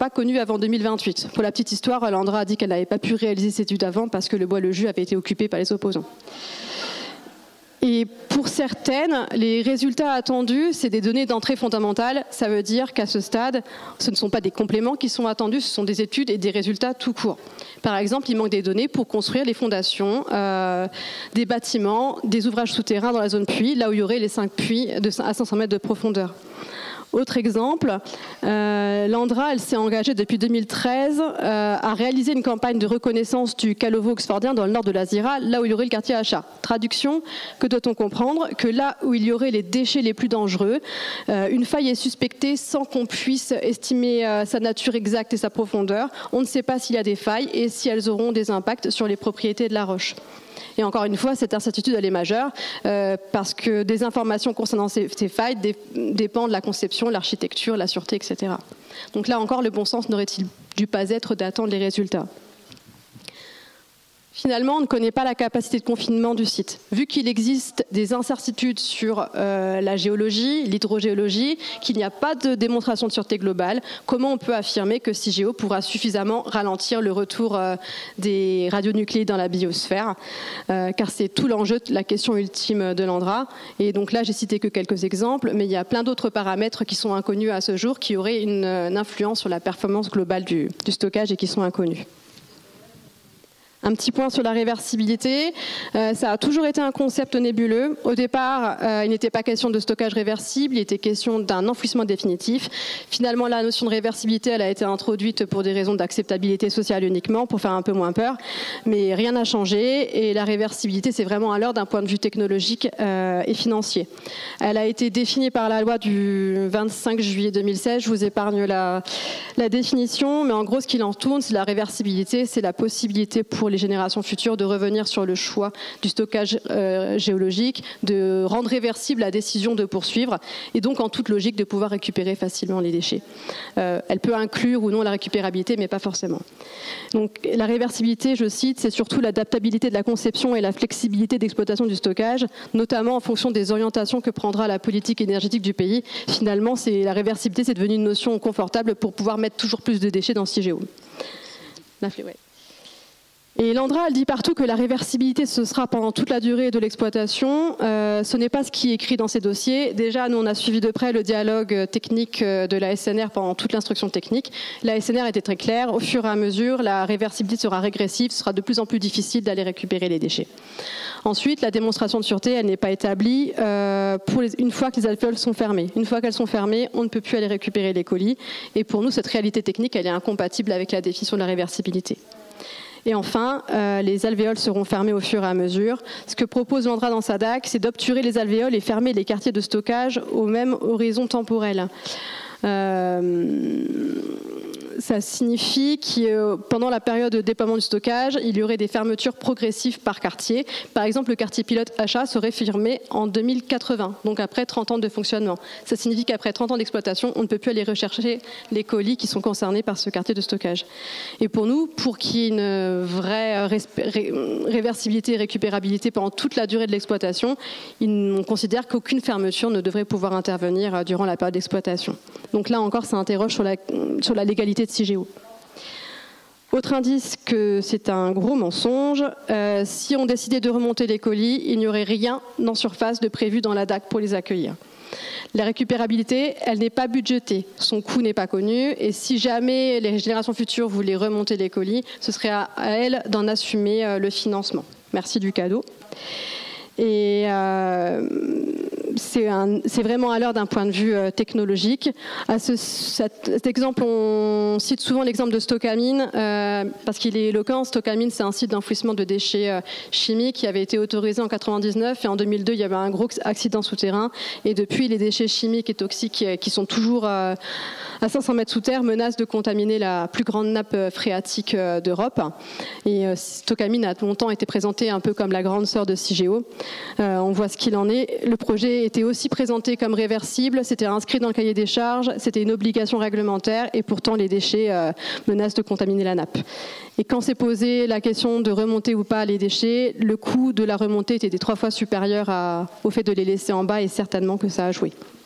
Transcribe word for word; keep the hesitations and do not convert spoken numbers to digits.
pas connu avant deux mille vingt-huit. Pour la petite histoire, l'Andra a dit qu'elle n'avait pas pu réaliser cette étude avant parce que le Bois-le-Jus avait été occupé par les opposants. Et pour certaines, les résultats attendus, c'est des données d'entrée fondamentales. Ça veut dire qu'à ce stade, ce ne sont pas des compléments qui sont attendus, ce sont des études et des résultats tout court. Par exemple, il manque des données pour construire les fondations, euh, des bâtiments, des ouvrages souterrains dans la zone puits, là où il y aurait les cinq puits de à cinq cents mètres de profondeur. Autre exemple, euh, l'Andra, elle s'est engagée depuis deux mille treize euh, à réaliser une campagne de reconnaissance du calovo oxfordien dans le nord de l'Azira, là où il y aurait le quartier Achat. Traduction, que doit-on comprendre? Que là où il y aurait les déchets les plus dangereux, euh, une faille est suspectée sans qu'on puisse estimer euh, sa nature exacte et sa profondeur. On ne sait pas s'il y a des failles et si elles auront des impacts sur les propriétés de la roche. Et encore une fois, cette incertitude, elle est majeure euh, parce que des informations concernant ces, ces failles dé, dépendent de la conception, l'architecture, la sûreté, et cetera. Donc là encore, le bon sens n'aurait-il dû pas être d'attendre les résultats ? Finalement, on ne connaît pas la capacité de confinement du site. Vu qu'il existe des incertitudes sur euh, la géologie, l'hydrogéologie, qu'il n'y a pas de démonstration de sûreté globale, comment on peut affirmer que CIGEO pourra suffisamment ralentir le retour euh, des radionucléides dans la biosphère euh, car c'est tout l'enjeu, la question ultime de l'Andra. Et donc là, j'ai cité que quelques exemples, mais il y a plein d'autres paramètres qui sont inconnus à ce jour, qui auraient une, une influence sur la performance globale du, du stockage et qui sont inconnus. Un petit point sur la réversibilité, euh, ça a toujours été un concept nébuleux. Au départ, euh, il n'était pas question de stockage réversible, il était question d'un enfouissement définitif. Finalement, la notion de réversibilité, elle a été introduite pour des raisons d'acceptabilité sociale uniquement, pour faire un peu moins peur, mais rien n'a changé et la réversibilité, c'est vraiment à l'heure d'un point de vue technologique euh, et financier. Elle a été définie par la loi du vingt-cinq juillet deux mille seize, je vous épargne la, la définition, mais en gros, ce qu'il en tourne, c'est la réversibilité, c'est la possibilité pour les générations futures de revenir sur le choix du stockage euh, géologique, de rendre réversible la décision de poursuivre et donc en toute logique de pouvoir récupérer facilement les déchets. Euh, elle peut inclure ou non la récupérabilité, mais pas forcément. Donc la réversibilité, je cite, c'est surtout l'adaptabilité de la conception et la flexibilité d'exploitation du stockage, notamment en fonction des orientations que prendra la politique énergétique du pays. Finalement, c'est, la réversibilité, c'est devenu une notion confortable pour pouvoir mettre toujours plus de déchets dans CIGEO. La, ouais. Et l'Andra, elle dit partout que la réversibilité, ce sera pendant toute la durée de l'exploitation. Euh, ce n'est pas ce qui est écrit dans ces dossiers. Déjà, nous, on a suivi de près le dialogue technique de la S N R pendant toute l'instruction technique. La S N R était très claire. Au fur et à mesure, la réversibilité sera régressive. Ce sera de plus en plus difficile d'aller récupérer les déchets. Ensuite, la démonstration de sûreté, elle n'est pas établie euh, pour les, une fois que les alvéoles sont fermées. Une fois qu'elles sont fermées, on ne peut plus aller récupérer les colis. Et pour nous, cette réalité technique, elle est incompatible avec la définition de la réversibilité. Et enfin, euh, les alvéoles seront fermées au fur et à mesure. Ce que propose l'Andra dans sa D A C, c'est d'obturer les alvéoles et fermer les quartiers de stockage au même horizon temporel. Euh, ça signifie que pendant la période de déploiement du stockage, il y aurait des fermetures progressives par quartier. Par exemple, le quartier pilote Achat serait fermé en deux mille quatre-vingts, donc après trente ans de fonctionnement. Ça signifie qu'après trente ans d'exploitation, on ne peut plus aller rechercher les colis qui sont concernés par ce quartier de stockage. Et pour nous, pour qu'il y ait une vraie ré- réversibilité et récupérabilité pendant toute la durée de l'exploitation, on considère qu'aucune fermeture ne devrait pouvoir intervenir durant la période d'exploitation. Donc là encore, ça interroge sur la, sur la légalité de CIGEO. Autre indice que c'est un gros mensonge, euh, si on décidait de remonter les colis, il n'y aurait rien en surface de prévu dans la D A C pour les accueillir. La récupérabilité, elle n'est pas budgétée, son coût n'est pas connu, et si jamais les générations futures voulaient remonter les colis, ce serait à, à elles d'en assumer euh, le financement. Merci du cadeau. Et euh, c'est, un, c'est vraiment à l'heure d'un point de vue euh, technologique. À ce, cet, cet exemple, on cite souvent l'exemple de Stocamine euh, parce qu'il est éloquent. Stocamine, c'est un site d'enfouissement de déchets euh, chimiques qui avait été autorisé en quatre-vingt-dix-neuf et en deux mille deux, il y avait un gros accident souterrain. Et depuis, les déchets chimiques et toxiques euh, qui sont toujours euh, à cinq cents mètres sous terre menacent de contaminer la plus grande nappe phréatique euh, d'Europe. Et euh, Stocamine a longtemps été présenté un peu comme la grande sœur de CIGEO. Euh, on voit ce qu'il en est. Le projet était aussi présenté comme réversible, c'était inscrit dans le cahier des charges, c'était une obligation réglementaire et pourtant les déchets euh, menacent de contaminer la nappe. Et quand s'est posée la question de remonter ou pas les déchets, le coût de la remontée était des trois fois supérieur à, au fait de les laisser en bas et certainement que ça a joué.